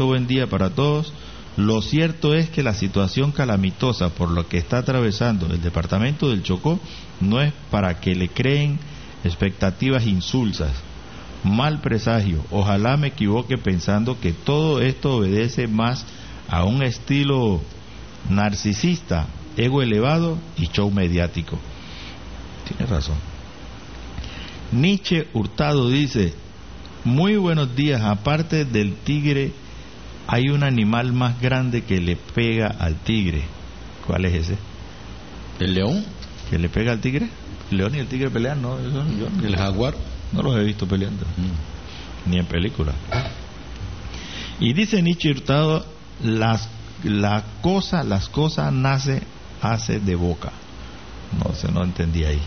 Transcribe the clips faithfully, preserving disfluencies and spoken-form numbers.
Buen día para todos. Lo cierto es que la situación calamitosa por lo que está atravesando el departamento del Chocó no es para que le creen expectativas insulsas. Mal presagio. Ojalá me equivoque pensando que todo esto obedece más a un estilo narcisista, ego elevado y show mediático. Tiene razón. Nietzsche Hurtado dice: muy buenos días. Aparte del tigre, hay un animal más grande que le pega al tigre. ¿Cuál es ese? ¿El león? ¿Que le pega al tigre? ¿El león y el tigre pelean? No, eso, yo, ¿El jaguar? No los he visto peleando, mm. ni en película. Y dice Nietzsche Hurtado: las, la cosa, las cosas nace, hace de boca. No sé, no entendí ahí.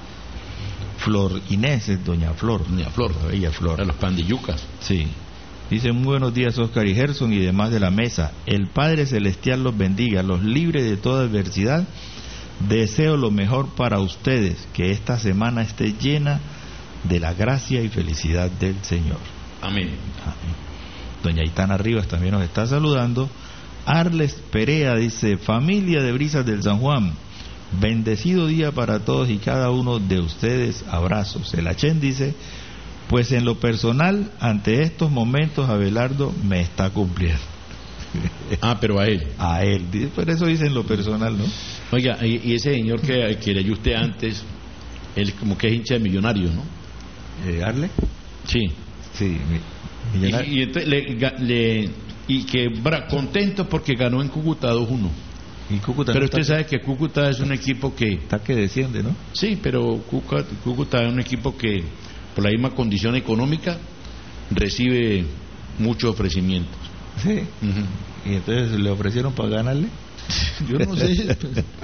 Flor Inés es doña Flor. Doña Flor. Ella Flor. A los pandillucas. Sí. Dice: muy buenos días, Oscar y Gerson y demás de la mesa. El Padre Celestial los bendiga, los libre de toda adversidad. Deseo lo mejor para ustedes, que esta semana esté llena de la gracia y felicidad del Señor. Amén. Amén. Doña Itana Rivas también nos está saludando. Arles Perea dice: familia de Brisas del San Juan, bendecido día para todos y cada uno de ustedes, abrazos. El Achen dice: pues en lo personal, ante estos momentos, Abelardo me está cumpliendo. Ah, pero a él. A él, por eso dice en lo personal, ¿no? Oiga, y ese señor que, que leyó usted antes, él como que es hincha de Millonarios, ¿no? Eh, ¿Arle? Sí. Sí, mi, y, y, entonces le, le, y que bra, contento porque ganó en Cúcuta dos uno. ¿Y Cúcuta? Pero No usted está... sabe que Cúcuta es un equipo que... Está que desciende, ¿no? Sí, pero Cúcuta, Cúcuta es un equipo que, por la misma condición económica, recibe muchos ofrecimientos. Sí. Uh-huh. ¿Y entonces le ofrecieron para ganarle? Yo no sé.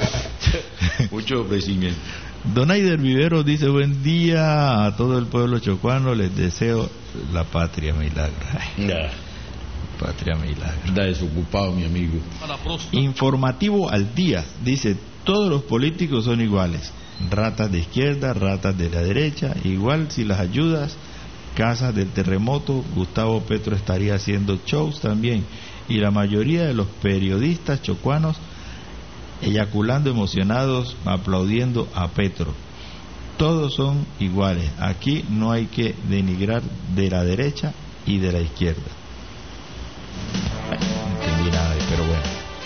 Mucho ofrecimiento. Donaider Vivero dice: buen día a todo el pueblo chocuano, les deseo la patria milagro. Ay, nah. Patria milagro. Está desocupado, mi amigo. Informativo al día dice: todos los políticos son iguales, ratas de izquierda, ratas de la derecha. Igual si las ayudas, casas del terremoto, Gustavo Petro estaría haciendo shows también, y la mayoría de los periodistas chocuanos eyaculando emocionados, aplaudiendo a Petro. Todos son iguales, aquí no hay que denigrar de la derecha y de la izquierda. No entendí nada, pero bueno.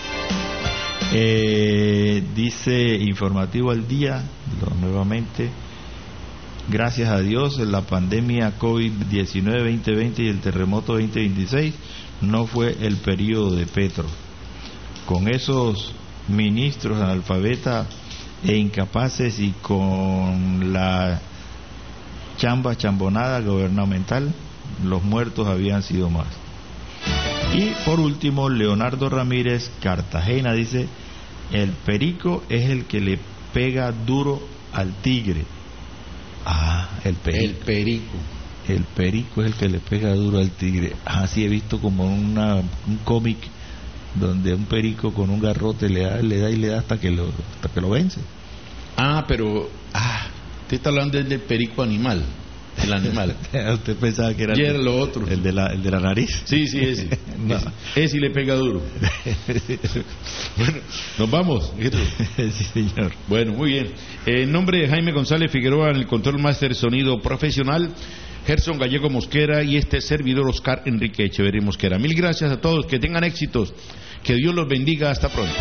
Eh, dice Informativo al día, lo, nuevamente: gracias a Dios, la pandemia COVID diecinueve veinte veinte y el terremoto veinte veintiséis no fue el periodo de Petro. Con esos ministros analfabetas e incapaces y con la chamba chambonada gubernamental, los muertos habían sido más. Y por último, Leonardo Ramírez Cartagena dice: el perico es el que le pega duro al tigre. Ah, el perico. El perico. El perico es el que le pega duro al tigre. Ah, sí, he visto como una, un cómic donde un perico con un garrote le da, le da y le da hasta que lo, hasta que lo vence. Ah, pero ah, usted está hablando del perico animal, el animal. Usted pensaba que era, y el, era lo otro, el de la, el de la nariz. Sí, sí, ese. No. Ese, ese le pega duro. Bueno, nos vamos. Sí, señor. Bueno, muy bien. En nombre de Jaime González Figueroa en el control máster sonido profesional, Gerson Gallego Mosquera y este servidor Oscar Enrique Echeverría Mosquera. Mil gracias a todos, que tengan éxitos, que Dios los bendiga, hasta pronto.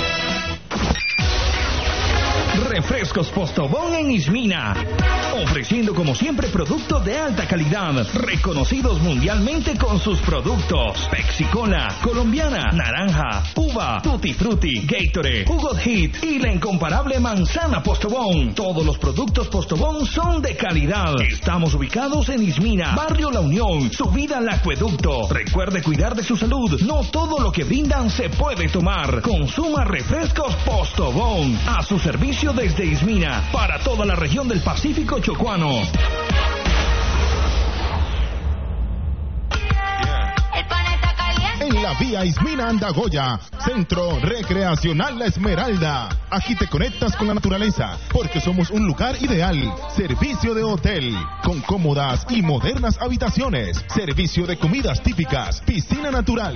Refrescos Postobón en Ismina, ofreciendo como siempre productos de alta calidad, reconocidos mundialmente con sus productos: Pepsi Cola, colombiana, naranja, uva, Tutti Frutti, Gatorade, Jugo Hit y la incomparable manzana Postobón. Todos los productos Postobón son de calidad. Estamos ubicados en Ismina, Barrio La Unión, subida al acueducto. Recuerde cuidar de su salud, no todo lo que brindan se puede tomar. Consuma refrescos Postobón, a su servicio desde Ismina, para toda la región del Pacífico chocuano. En la la vía Ismina Andagoya, Centro Recreacional La Esmeralda. Aquí te conectas con la naturaleza, porque somos un lugar ideal. Servicio de hotel, con cómodas y modernas habitaciones. Servicio de comidas típicas, piscina natural.